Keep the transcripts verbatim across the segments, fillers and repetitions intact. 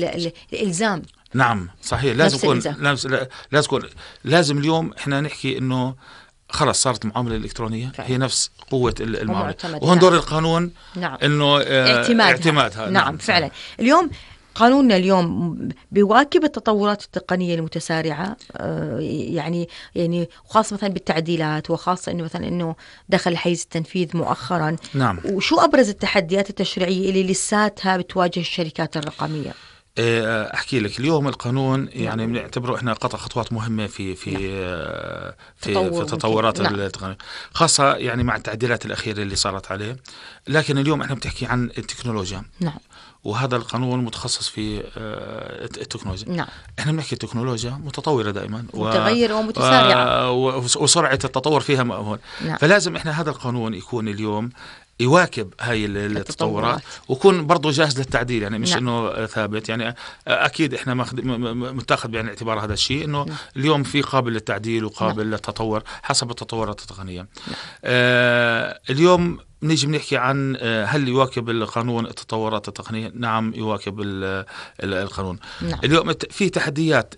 الإلزام. نعم صحيح، لازم يكون لازم لازم يكون لازم اليوم احنا نحكي انه خلص صارت المعامله الالكترونيه فعلا. هي نفس قوه المعامله، وهون دور القانون. نعم. انه اعتمادها, اعتمادها. نعم, نعم فعلا. اليوم قانوننا اليوم بيواكب التطورات التقنية المتسارعة، يعني يعني خاصة مثلا بالتعديلات، وخاصة إنه مثلا إنه دخل حيز التنفيذ مؤخرا. نعم. وشو أبرز التحديات التشريعية اللي لساتها بتواجه الشركات الرقمية؟ احكي لك، اليوم القانون يعني بنعتبره احنا قطع خطوات مهمه في في في, في التطورات التقنيه، خاصه يعني مع التعديلات الاخيره اللي صارت عليه. لكن اليوم احنا بنحكي عن التكنولوجيا. نعم. وهذا القانون متخصص في التكنولوجيا. نعم. احنا بنحكي التكنولوجيا متطوره دائما، متغيره ومتسارعه، وسرعه التطور فيها مهول. نعم. فلازم احنا هذا القانون يكون اليوم يواكب هاي التطورات، ويكون برضه جاهز للتعديل، يعني مش نعم. انه ثابت. يعني اكيد احنا متاخذ بعين الاعتبار هذا الشيء، انه نعم. اليوم في قابل للتعديل وقابل نعم. للتطور حسب التطورات التقنيه. نعم. آه اليوم نيجي بنحكي عن هل يواكب القانون التطورات التقنية؟ نعم يواكب القانون. نعم. اليوم في تحديات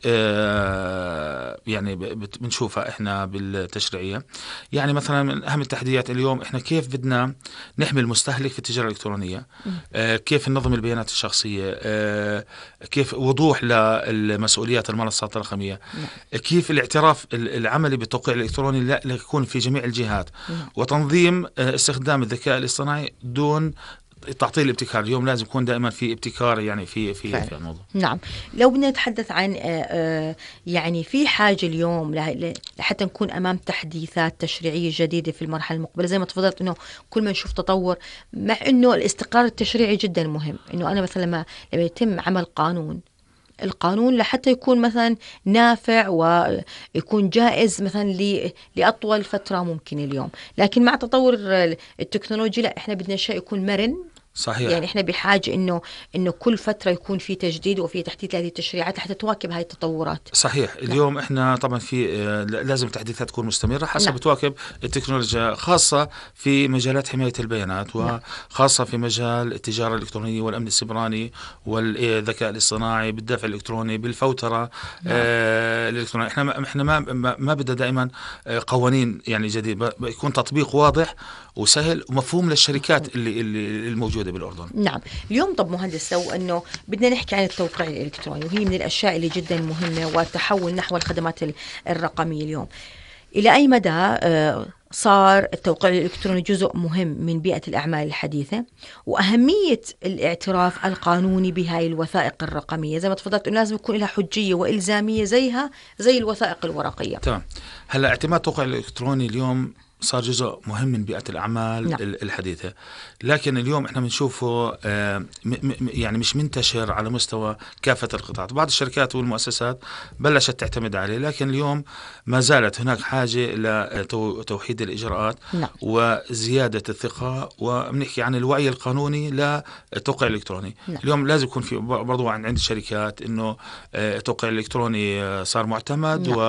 يعني بنشوفها احنا بالتشريعية. يعني مثلا من أهم التحديات اليوم احنا كيف بدنا نحمي المستهلك في التجارة الإلكترونية، كيف ننظم البيانات الشخصية، كيف وضوح للمسؤوليات المنصات الرقمية، كيف الاعتراف العملي بالتوقيع الإلكتروني لا يكون في جميع الجهات، وتنظيم استخدام الذكاء الاصطناعي دون تعطيل الابتكار. اليوم لازم يكون دائما في ابتكار يعني في في, في الموضوع. نعم. لو بدنا نتحدث عن يعني في حاجة اليوم لحتى نكون أمام تحديثات تشريعية جديدة في المرحلة المقبلة، زي ما تفضلت إنه كل ما نشوف تطور، مع إنه الاستقرار التشريعي جدا مهم. إنه أنا مثلا لما لما يتم عمل قانون القانون لحتى يكون مثلا نافع ويكون جائز مثلا لأطول فترة ممكن اليوم، لكن مع تطور التكنولوجيا لا، إحنا بدنا شيء يكون مرن. صحيح. يعني إحنا بحاجة إنه إنه كل فترة يكون في تجديد وفي تحديث لهذه التشريعات لحتى تواكب هاي التطورات. صحيح. اليوم لا. إحنا طبعا في لازم التحديثات تكون مستمرة حسب لا. تواكب التكنولوجيا، خاصة في مجالات حماية البيانات، وخاصة في مجال التجارة الإلكترونية والأمن السيبراني والذكاء الاصطناعي بالدفع الإلكتروني بالفوترة آه الإلكترونية. إحنا إحنا ما ما بدنا دائما قوانين يعني جديدة، يكون تطبيق واضح وسهل ومفهوم للشركات اللي اللي الموجودة بالأردن. نعم. اليوم طب مهندس، لو أنه بدنا نحكي عن التوقيع الإلكتروني، وهي من الأشياء اللي جدا مهمة، والتحول نحو الخدمات الرقمية اليوم، إلى أي مدى صار التوقيع الإلكتروني جزء مهم من بيئة الأعمال الحديثة، وأهمية الاعتراف القانوني بهاي الوثائق الرقمية؟ زي ما تفضلت أنه لازم يكون لها حجية وإلزامية زيها زي الوثائق الورقية. تمام. هلا اعتماد التوقيع الإلكتروني اليوم صار جزء مهم من بيئة الأعمال نعم. الحديثة، لكن اليوم احنا بنشوفه يعني مش منتشر على مستوى كافة القطاعات. بعض الشركات والمؤسسات بلشت تعتمد عليه، لكن اليوم ما زالت هناك حاجة لتوحيد الإجراءات نعم. وزيادة الثقة، وبنحكي عن الوعي القانوني للتوقيع الإلكتروني نعم. اليوم لازم يكون في برضو عند الشركات إنه التوقيع الإلكتروني صار معتمد نعم.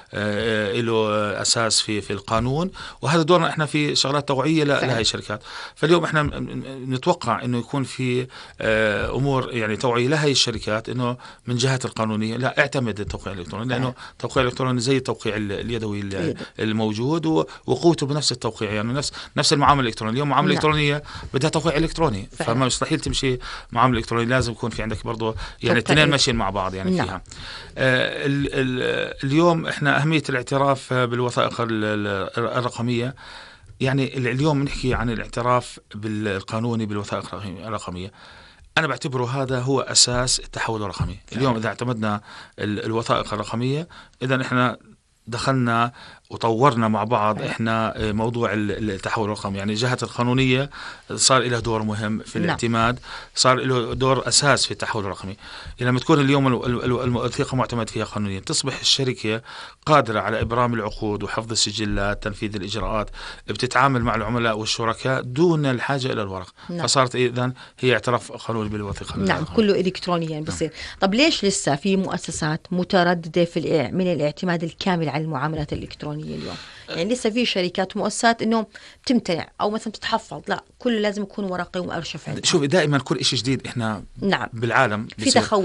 وله أساس في في القانون، وهذا دورنا احنا في شغلات توعية لهي الشركات. فاليوم احنا نتوقع انه يكون في امور يعني توعية لهي الشركات، انه من جهات القانونية لا اعتمد التوقيع الالكتروني، لانه التوقيع الالكتروني زي التوقيع اليدوي الموجود وقوته بنفس التوقيع، يعني نفس نفس المعاملة الالكترونية. اليوم معاملة الكترونية بدها توقيع الكتروني، فما مستحيل تمشي معاملة الكترونية، لازم يكون في عندك برضه يعني الاثنين ماشيين مع بعض يعني نعم. فيها آه ال ال اليوم احنا اهمية الاعتراف بالوثائق الرقمية، يعني اليوم نحكي عن الاعتراف بالقانوني بالوثائق الرقمية. أنا بعتبره هذا هو أساس التحول الرقمي. اليوم إذا اعتمدنا الوثائق الرقمية، إذا إحنا دخلنا وطورنا مع بعض احنا موضوع التحول الرقمي. يعني الجهات القانونية صار لها دور مهم في الاعتماد، صار له دور أساس في التحول الرقمي. لما تكون اليوم الوثيقة معتمد فيها قانونيا، تصبح الشركة قادرة على إبرام العقود وحفظ السجلات، تنفيذ الإجراءات، بتتعامل مع العملاء والشركاء دون الحاجة إلى الورق نعم. فصارت إذن هي اعتراف قانوني بالوثيقة نعم الرقمية. كله إلكترونيا يعني بصير نعم. طب ليش لسه في مؤسسات مترددة في من الاعتماد الكامل على المعاملات الإلكترونية اليوم؟ يعني لسه في شركات ومؤسسات انه تمتنع او مثلا تتحفظ، لا كله لازم يكون ورقي ومؤرشف عندها. شوف دائما كل شيء جديد احنا نعم. بالعالم في تخوف